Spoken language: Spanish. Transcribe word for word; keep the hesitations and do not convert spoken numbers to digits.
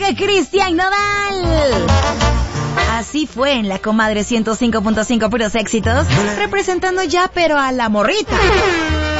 llega Cristian Nodal. Así fue en la comadre ciento cinco punto cinco puros éxitos, representando ya pero a la morrita.